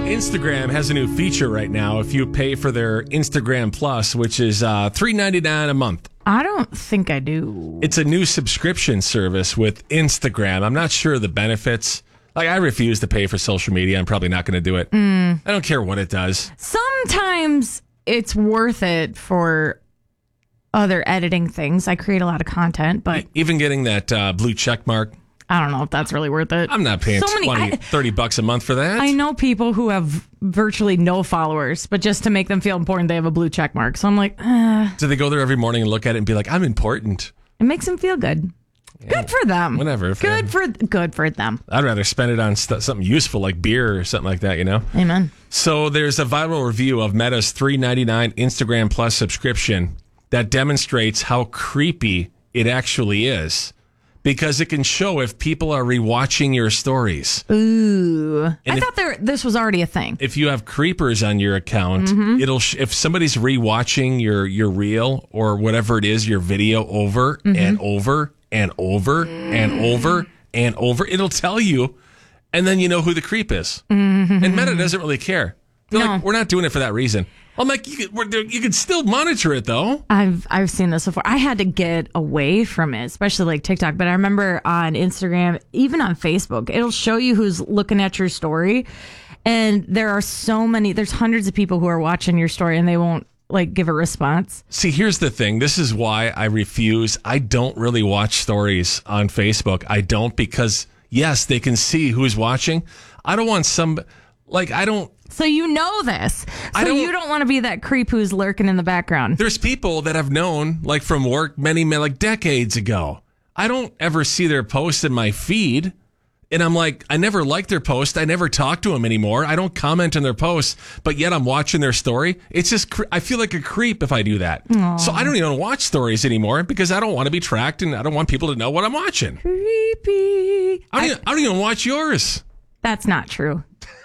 Instagram has a new feature right now if you pay for their Instagram Plus, which is $3.99 a month. I don't think I do. It's a new subscription service with Instagram. I'm not sure of the benefits. Like, I refuse to pay for social media. I'm probably not going to do it. I don't care what it does. Sometimes it's worth it for other editing things. I create a lot of content, but Even getting that blue check mark, I don't know if that's really worth it. I'm not paying $30 a month for that. I know people who have virtually no followers, but just to make them feel important, they have a blue check mark. So I'm like, Do they go there every morning and look at it and be like, I'm important? it makes them feel good. Yeah. Good for them. Whatever. Good for them. I'd rather spend it on something useful like beer or something like that, you know? Amen. So there's a viral review of Meta's $3.99 Instagram Plus subscription that demonstrates how creepy it actually is, because it can show if people are rewatching your stories. Ooh. I thought this was already a thing. If you have creepers on your account, it'll if somebody's rewatching your reel or whatever it is, your video over and over and over and over and over, it'll tell you, and then you know who the creep is. And Meta doesn't really care. They're like, we're not doing it for that reason. I'm like, you can still monitor it, though. I've seen this before. I had to get away from it, especially like TikTok. But I remember on Instagram, even on Facebook, it'll show you who's looking at your story. And there's hundreds of people who are watching your story and they won't like give a response. See, here's the thing. This is why I refuse. I don't really watch stories on Facebook. I don't, because yes, they can see who's watching. I don't want So you know this. So you don't want to be that creep who's lurking in the background. There's people that I've known, like from work, many decades ago. I don't ever see their posts in my feed. And I'm like, I never liked their post. I never talk to them anymore. I don't comment on their posts, but yet I'm watching their story. It's just, I feel like a creep if I do that. Aww. So I don't even watch stories anymore because I don't want to be tracked and I don't want people to know what I'm watching. Creepy. I don't even watch yours. That's not true.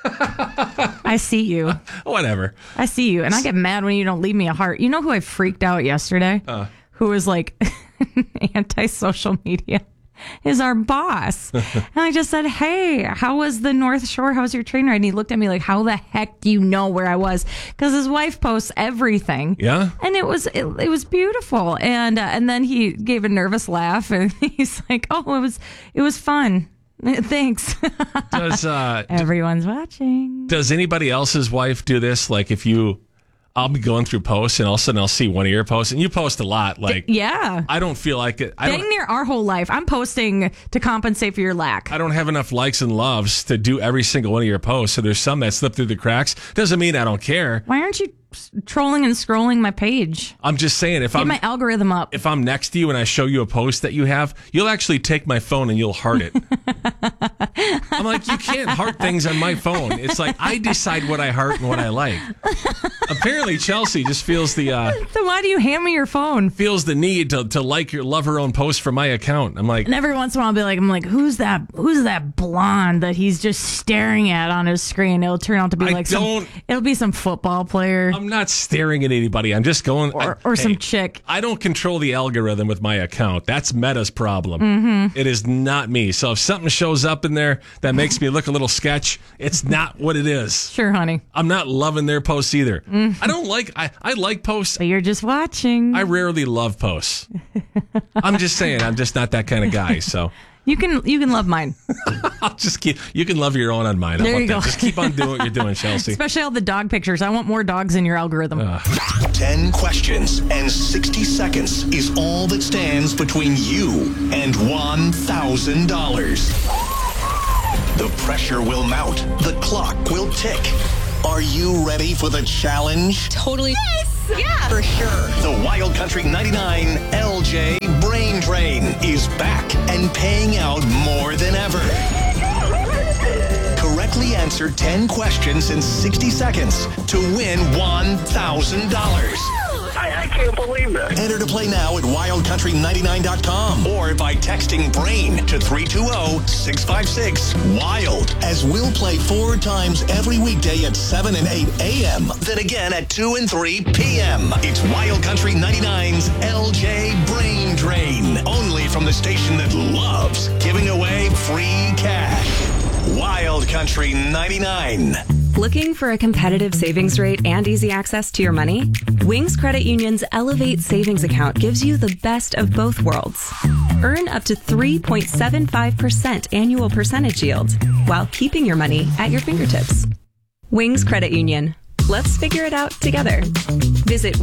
I see you. Whatever. I see you. And I get mad when you don't leave me a heart. You know who I freaked out yesterday? Who was like anti-social media? Is our boss. And I just said, hey, how was the North Shore? How was your train ride? And he looked at me like, how the heck do you know where I was? Because his wife posts everything. Yeah. And it was beautiful. And then he gave a nervous laugh and he's like, oh, it was fun. Thanks. Everyone's watching. Does anybody else's wife do this? Like I'll be going through posts and all of a sudden I'll see one of your posts and you post a lot. Like, yeah, I don't feel like it. Dang near our whole life. I'm posting to compensate for your lack. I don't have enough likes and loves to do every single one of your posts. So there's some that slip through the cracks. Doesn't mean I don't care. Why aren't you trolling and scrolling my page? I'm just saying, Get my algorithm up. If I'm next to you and I show you a post that you have, you'll actually take my phone and you'll heart it. I'm like, you can't heart things on my phone. It's like I decide what I heart and what I like. Apparently, Chelsea just feels the. Then why do you hand me your phone? Feels the need to love her own post from my account. I'm like, and every once in a while, I'm like, who's that blonde that he's just staring at on his screen? It'll turn out to be it'll be some football player. I'm not staring at anybody. I'm just going or some chick. I don't control the algorithm with my account. That's Meta's problem. It is not me. So if something shows up in there that makes me look a little sketch, it's not what it is. Sure, honey. I'm not loving their posts either. I don't like. I like posts. But you're just watching. I rarely love posts. I'm just saying. I'm just not that kind of guy. So. You can love mine. I'll just keep. You can love your own on mine. There you go. Just keep on doing what you're doing, Chelsea. Especially all the dog pictures. I want more dogs in your algorithm. 10 questions and 60 seconds is all that stands between you and $1,000. The pressure will mount. The clock will tick. Are you ready for the challenge? Totally. Yes! Yeah, for sure. The Wild Country 99 LJ Brain Drain is back and paying out more than ever. Correctly answer 10 questions in 60 seconds to win $1,000. I can't believe that. Enter to play now at wildcountry99.com or by texting BRAIN to 320-656-WILD, as we'll play 4 times every weekday at 7 and 8 a.m., then again at 2 and 3 p.m. It's Wild Country 99's LJ Brain Drain, only from the station that loves giving away free cash. Wild Country 99. Looking for a competitive savings rate and easy access to your money? Wings Credit Union's Elevate Savings Account gives you the best of both worlds. Earn up to 3.75% annual percentage yield while keeping your money at your fingertips. Wings Credit Union. Let's figure it out together. Visit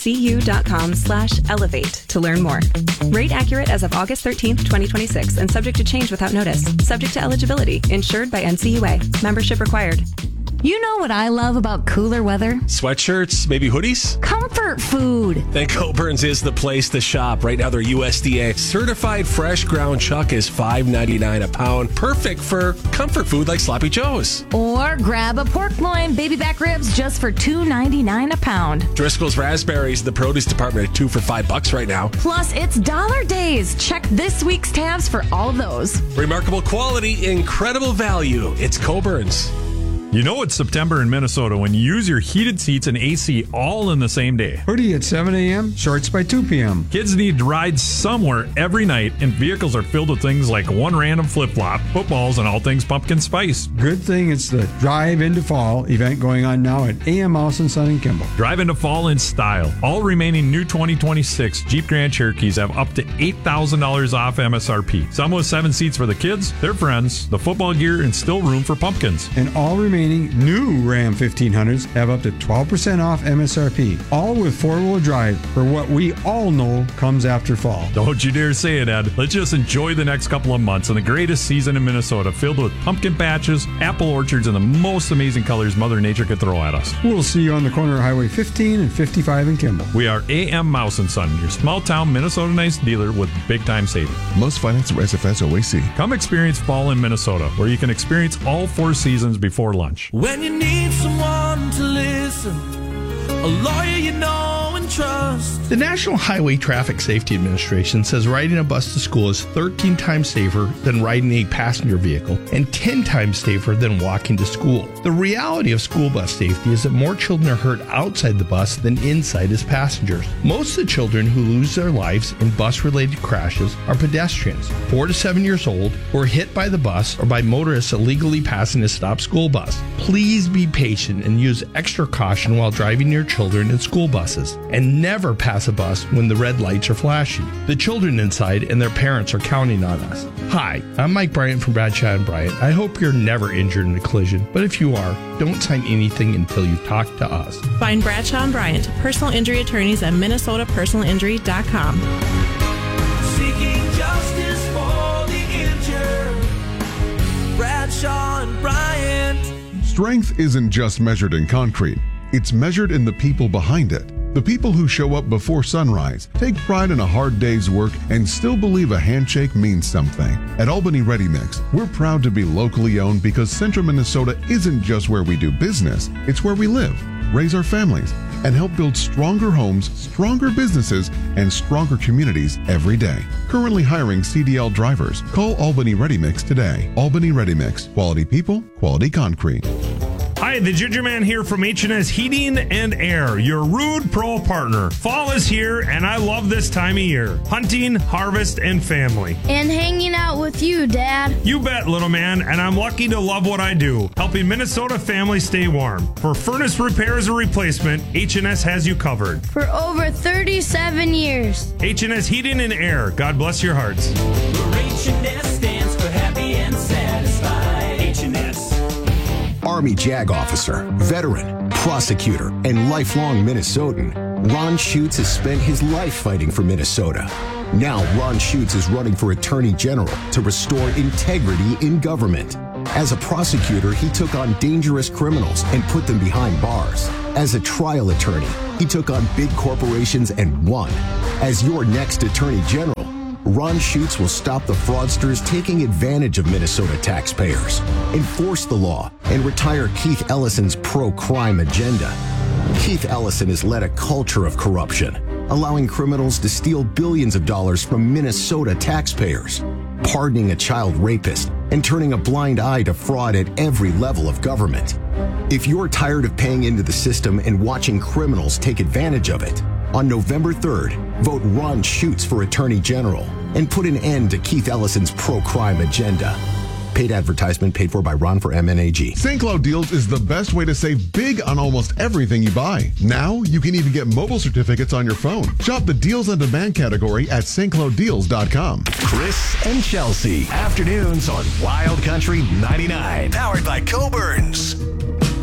wingscu.com/elevate to learn more. Rate accurate as of August 13th, 2026 and subject to change without notice. Subject to eligibility. Insured by NCUA. Membership required. You know what I love about cooler weather? Sweatshirts, maybe hoodies? Comfort food. Then Coburn's is the place to shop. Right now, their USDA certified fresh ground chuck is $5.99 a pound. Perfect for comfort food like Sloppy Joe's. Or grab a pork loin, baby back ribs just for $2.99 a pound. Driscoll's raspberries, the produce department at 2 for $5 right now. Plus, it's dollar days. Check this week's tabs for all of those. Remarkable quality, incredible value. It's Coburn's. You know it's September in Minnesota when you use your heated seats and AC all in the same day. Hoodie at 7 a.m., shorts by 2 p.m. Kids need rides somewhere every night, and vehicles are filled with things like one random flip-flop, footballs, and all things pumpkin spice. Good thing it's the Drive into Fall event going on now at AM Mouse and Son and Kimball. Drive into fall in style. All remaining new 2026 Jeep Grand Cherokees have up to $8,000 off MSRP. Some with 7 seats for the kids, their friends, the football gear, and still room for pumpkins. And all remaining new Ram 1500s have up to 12% off MSRP, all with 4-wheel drive for what we all know comes after fall. Don't you dare say it, Ed. Let's just enjoy the next couple of months and the greatest season in Minnesota, filled with pumpkin patches, apple orchards, and the most amazing colors Mother Nature could throw at us. We'll see you on the corner of Highway 15 and 55 in Kimball. We are AM Mouse & Son, your small-town Minnesota nice dealer with big-time savings. Most finance through SFS OAC. Come experience fall in Minnesota, where you can experience all 4 seasons before lunch. When you need someone to listen, a lawyer you know and trust. The National Highway Traffic Safety Administration says riding a bus to school is 13 times safer than riding a passenger vehicle and 10 times safer than walking to school. The reality of school bus safety is that more children are hurt outside the bus than inside as passengers. Most of the children who lose their lives in bus-related crashes are pedestrians, 4 to 7 years old, who are hit by the bus or by motorists illegally passing a stopped school bus. Please be patient and use extra caution while driving your children in school buses, and never pass a bus when the red lights are flashing. The children inside and their parents are counting on us. Hi, I'm Mike Bryant from Bradshaw & Bryant. I hope you're never injured in a collision, but if you are, don't sign anything until you talk to us. Find Bradshaw & Bryant, personal injury attorneys at minnesotapersonalinjury.com. Seeking justice for the injured. Bradshaw & Bryant. Strength isn't just measured in concrete. It's measured in the people behind it. The people who show up before sunrise, take pride in a hard day's work, and still believe a handshake means something. At Albany Ready Mix, we're proud to be locally owned because Central Minnesota isn't just where we do business, it's where we live, raise our families, and help build stronger homes, stronger businesses, and stronger communities every day. Currently hiring CDL drivers. Call Albany Ready Mix today. Albany Ready Mix. Quality people, quality concrete. Hi, the Ginger Man here from H&S Heating and Air, your Rude Pro partner. Fall is here, and I love this time of year. Hunting, harvest, and family. And hanging out with you, Dad. You bet, little man, and I'm lucky to love what I do, helping Minnesota families stay warm. For furnace repairs or replacement, H&S has you covered. For over 37 years. H&S Heating and Air. God bless your hearts. H&S stands for happy and satisfied. H&S. Army JAG officer, veteran, prosecutor, and lifelong Minnesotan, Ron Schutz has spent his life fighting for Minnesota. Now Ron Schutz is running for Attorney General to restore integrity in government. As a prosecutor, he took on dangerous criminals and put them behind bars. As a trial attorney, he took on big corporations and won. As your next Attorney General, Ron Schutz will stop the fraudsters taking advantage of Minnesota taxpayers, enforce the law, and retire Keith Ellison's pro-crime agenda. Keith Ellison has led a culture of corruption, allowing criminals to steal billions of dollars from Minnesota taxpayers, pardoning a child rapist, and turning a blind eye to fraud at every level of government. If you're tired of paying into the system and watching criminals take advantage of it, on November 3rd, vote Ron Schutz for Attorney General and put an end to Keith Ellison's pro-crime agenda. Paid advertisement paid for by Ron for MNAG. St. Cloud Deals is the best way to save big on almost everything you buy. Now, you can even get mobile certificates on your phone. Shop the Deals on Demand category at stclouddeals.com. Chris and Chelsea. Afternoons on Wild Country 99. Powered by Coburns.